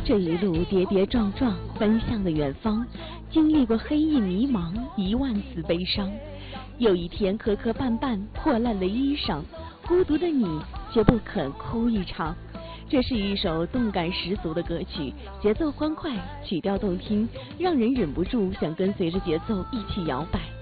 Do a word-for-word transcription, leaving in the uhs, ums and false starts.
这一路跌跌撞撞，奔向了远方，经历过黑夜迷茫，一万次悲伤。有一天磕磕绊绊，破烂了衣裳，孤独的你却不肯哭一场。这是一首动感十足的歌曲，节奏欢快，曲调动听，让人忍不住想跟随着节奏一起摇摆。